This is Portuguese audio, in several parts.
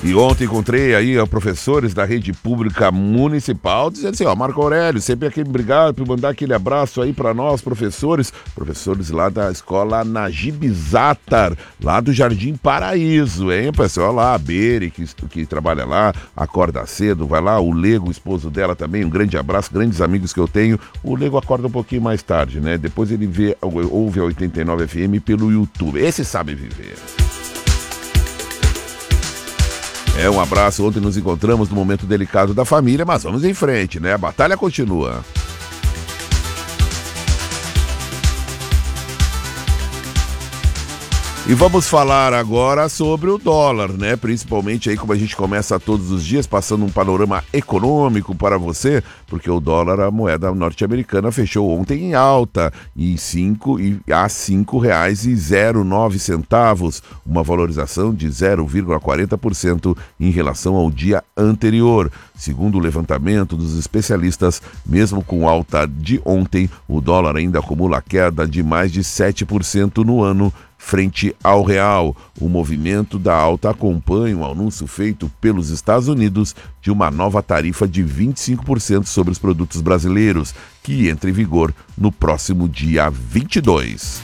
E ontem encontrei aí professores da rede pública municipal dizendo assim, Marco Aurélio, sempre aquele obrigado por mandar aquele abraço aí para nós, professores lá da escola Najib Zatar, lá do Jardim Paraíso, hein, pessoal lá, a Beri, que trabalha lá, acorda cedo, vai lá, o Lego, o esposo dela também, um grande abraço, grandes amigos que eu tenho. O Lego acorda um pouquinho mais tarde, né, depois ele ouve a 89 FM pelo YouTube, esse sabe viver. Um abraço, ontem nos encontramos no momento delicado da família, mas vamos em frente, né? A batalha continua. E vamos falar agora sobre o dólar, né? Principalmente aí como a gente começa todos os dias passando um panorama econômico para você, porque o dólar, a moeda norte-americana, fechou ontem em alta a R$ 5,09, uma valorização de 0,40% em relação ao dia anterior. Segundo o levantamento dos especialistas, mesmo com alta de ontem, o dólar ainda acumula queda de mais de 7% no ano, frente ao real. O movimento da alta acompanha o anúncio feito pelos Estados Unidos de uma nova tarifa de 25% sobre os produtos brasileiros, que entra em vigor no próximo dia 22.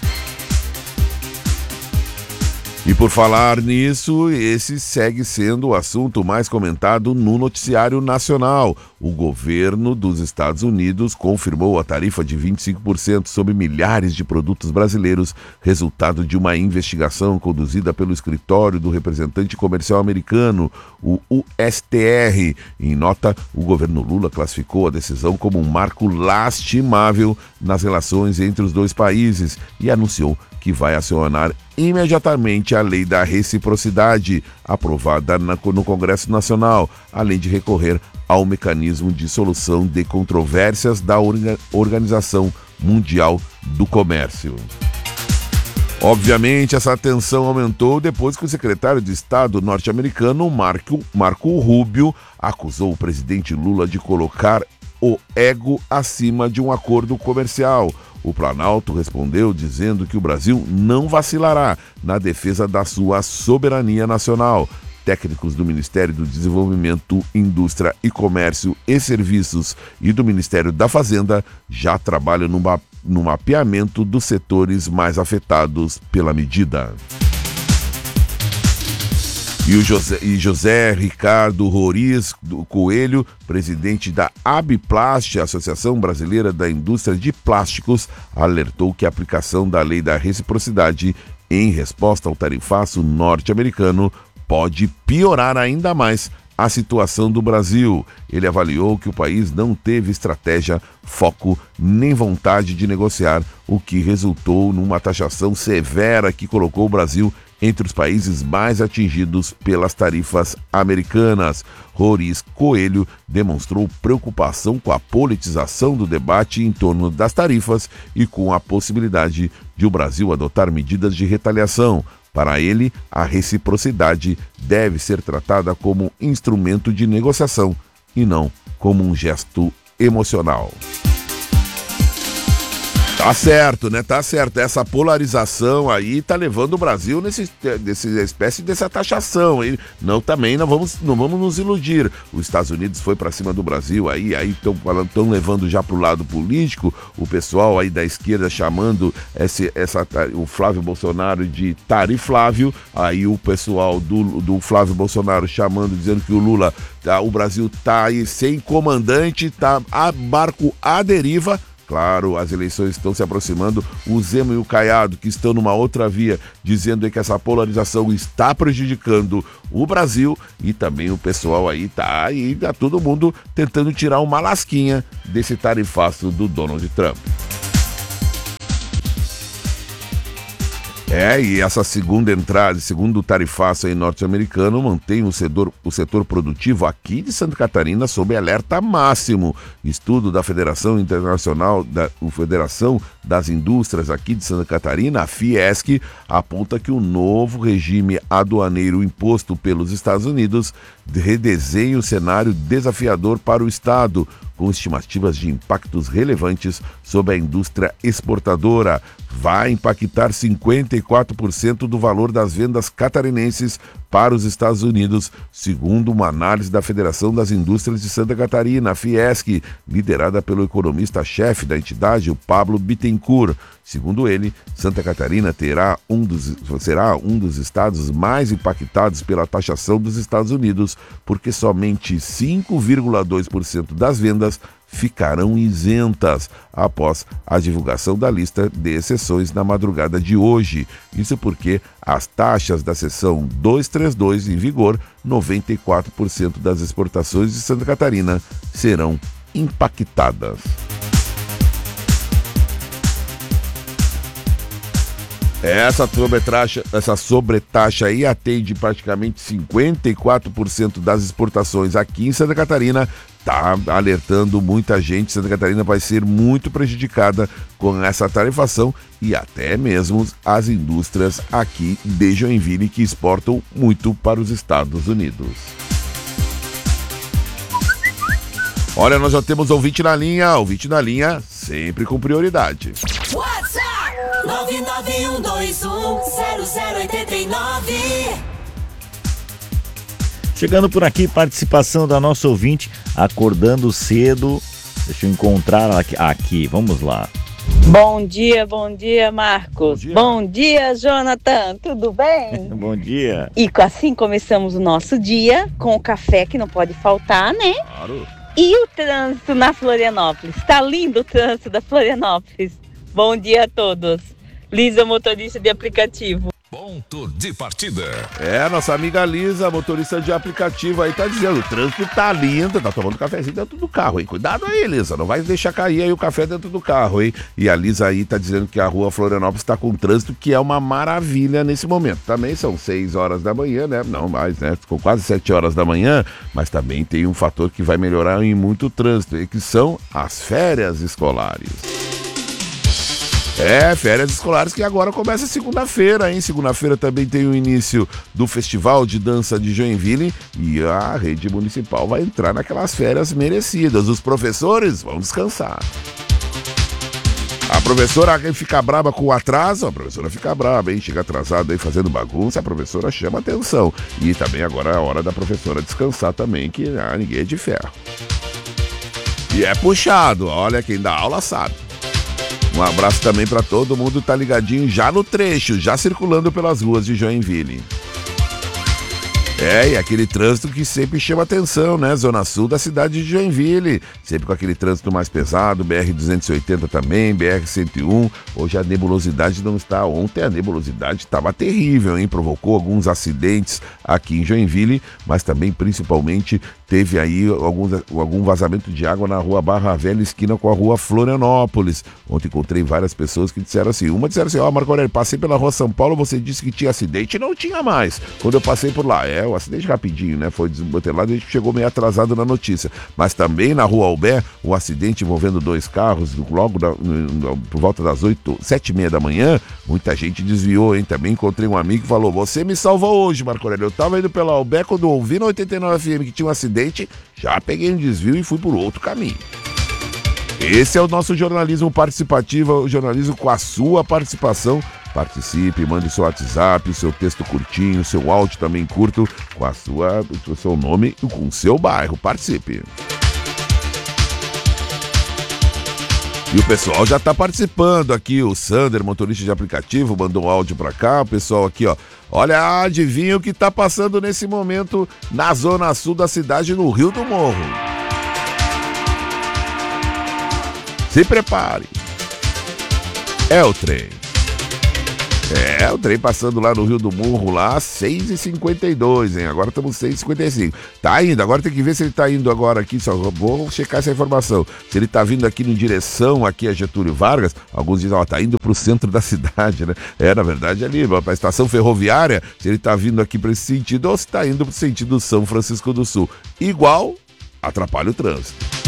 E por falar nisso, esse segue sendo o assunto mais comentado no noticiário nacional. O governo dos Estados Unidos confirmou a tarifa de 25% sobre milhares de produtos brasileiros, resultado de uma investigação conduzida pelo escritório do representante comercial americano, o USTR. Em nota, o governo Lula classificou a decisão como um marco lastimável nas relações entre os dois países e anunciou que vai acionar imediatamente a lei da reciprocidade, aprovada no Congresso Nacional, além de recorrer ao mecanismo de solução de controvérsias da Organização Mundial do Comércio. Obviamente, essa tensão aumentou depois que o secretário de Estado norte-americano, Marco Rubio, acusou o presidente Lula de colocar o ego acima de um acordo comercial. O Planalto respondeu dizendo que o Brasil não vacilará na defesa da sua soberania nacional. Técnicos do Ministério do Desenvolvimento, Indústria e Comércio e Serviços e do Ministério da Fazenda já trabalham no mapeamento dos setores mais afetados pela medida. E José Ricardo Roriz Coelho, presidente da Abiplast, Associação Brasileira da Indústria de Plásticos, alertou que a aplicação da lei da reciprocidade em resposta ao tarifaço norte-americano pode piorar ainda mais a situação do Brasil. Ele avaliou que o país não teve estratégia, foco nem vontade de negociar, o que resultou numa taxação severa que colocou o Brasil entre os países mais atingidos pelas tarifas americanas. Roriz Coelho demonstrou preocupação com a politização do debate em torno das tarifas e com a possibilidade de o Brasil adotar medidas de retaliação. Para ele, a reciprocidade deve ser tratada como instrumento de negociação e não como um gesto emocional. Tá certo, né? Tá certo. Essa polarização aí tá levando o Brasil nessa espécie dessa taxação. Hein? Não vamos nos iludir. Os Estados Unidos foi para cima do Brasil aí estão levando já pro lado político, o pessoal aí da esquerda chamando o Flávio Bolsonaro de Tariflávio, aí o pessoal do Flávio Bolsonaro chamando, dizendo que o Brasil tá aí sem comandante, tá barco à deriva. Claro, as eleições estão se aproximando, o Zema e o Caiado, que estão numa outra via, dizendo que essa polarização está prejudicando o Brasil, e também o pessoal aí tá todo mundo tentando tirar uma lasquinha desse tarifaço do Donald Trump. E essa segunda entrada, segundo o tarifaço aí norte-americano, mantém o setor produtivo aqui de Santa Catarina sob alerta máximo. Estudo da Federação Internacional, Federação das Indústrias aqui de Santa Catarina, a Fiesc, aponta que o novo regime aduaneiro imposto pelos Estados Unidos redesenha o cenário desafiador para o Estado, com estimativas de impactos relevantes sobre a indústria exportadora. Vai impactar 54% do valor das vendas catarinenses para os Estados Unidos, segundo uma análise da Federação das Indústrias de Santa Catarina, a Fiesc, liderada pelo economista-chefe da entidade, o Pablo Bittencourt. Segundo ele, Santa Catarina será um dos estados mais impactados pela taxação dos Estados Unidos, porque somente 5,2% das vendas ficarão isentas após a divulgação da lista de exceções na madrugada de hoje. Isso porque as taxas da seção 232 em vigor, 94% das exportações de Santa Catarina serão impactadas. Essa sobretaxa aí atende praticamente 54% das exportações aqui em Santa Catarina. Está alertando muita gente. Santa Catarina vai ser muito prejudicada com essa tarifação e até mesmo as indústrias aqui de Joinville que exportam muito para os Estados Unidos. Olha, nós já temos ouvinte na linha sempre com prioridade. WhatsApp 991210089. Chegando por aqui, participação da nossa ouvinte, acordando cedo. Deixa eu encontrar ela aqui. Vamos lá. Bom dia, Marcos. Bom dia, Jonathan. Tudo bem? Bom dia. E assim começamos o nosso dia com o café que não pode faltar, né? Claro. E o trânsito na Florianópolis. Tá lindo o trânsito da Florianópolis. Bom dia a todos. Lisa, motorista de aplicativo. Ponto de partida. Nossa amiga Lisa, motorista de aplicativo aí, tá dizendo, o trânsito tá lindo, tá tomando cafezinho dentro do carro, hein? Cuidado aí, Lisa, não vai deixar cair aí o café dentro do carro, hein? E a Lisa aí tá dizendo que a rua Florianópolis tá com trânsito, que é uma maravilha nesse momento. Também são 6 horas da manhã, né? Não mais, né? Com quase 7 horas da manhã, mas também tem um fator que vai melhorar em muito trânsito, e que são as férias escolares. Férias escolares que agora começa segunda-feira, hein? Segunda-feira também tem o início do Festival de Dança de Joinville e a rede municipal vai entrar naquelas férias merecidas. Os professores vão descansar. A professora fica braba com o atraso, a professora fica braba, hein? Chega atrasada aí fazendo bagunça, a professora chama atenção. E também agora é a hora da professora descansar também, que ninguém é de ferro. E é puxado, olha, quem dá aula sabe. Um abraço também para todo mundo que tá ligadinho já no trecho, já circulando pelas ruas de Joinville. E aquele trânsito que sempre chama atenção, né? Zona Sul da cidade de Joinville. Sempre com aquele trânsito mais pesado, BR-280 também, BR-101. Hoje a nebulosidade não está... Ontem a nebulosidade estava terrível, hein? Provocou alguns acidentes aqui em Joinville, mas também, principalmente, teve aí algum vazamento de água na rua Barra Velha, esquina com a rua Florianópolis. Ontem encontrei várias pessoas que disseram assim. Uma disseram assim, Marco Aurélio, passei pela rua São Paulo, você disse que tinha acidente, não tinha mais. Quando eu passei por lá, o acidente rapidinho, né? Foi desmantelado e a gente chegou meio atrasado na notícia. Mas também na rua Albé, o acidente envolvendo 2 carros, logo por volta das 7h30 da manhã, muita gente desviou, hein? Também encontrei um amigo que falou, você me salvou hoje, Marco Aurélio. Eu tava indo pela Albé, quando ouvi na 89 FM que tinha um acidente, já peguei um desvio e fui por outro caminho. Esse é o nosso jornalismo participativo, o jornalismo com a sua participação. Participe, mande seu WhatsApp, o seu texto curtinho, o seu áudio também curto, com o seu nome e com o seu bairro. Participe. E o pessoal já está participando aqui. O Sander, motorista de aplicativo, mandou um áudio para cá. O pessoal aqui, ó. Olha, adivinha o que está passando nesse momento na zona sul da cidade, no Rio do Morro. Se prepare. É o trem. O trem passando lá no Rio do Morro, lá, 6h52, hein? Agora estamos 6h55. Tá indo, agora tem que ver se ele tá indo agora aqui, só vou checar essa informação. Se ele tá vindo aqui em direção aqui a Getúlio Vargas, alguns dizem, tá indo pro centro da cidade, né? Na verdade, ali, pra estação ferroviária, se ele tá vindo aqui pra esse sentido, ou se tá indo pro sentido São Francisco do Sul. Igual, atrapalha o trânsito.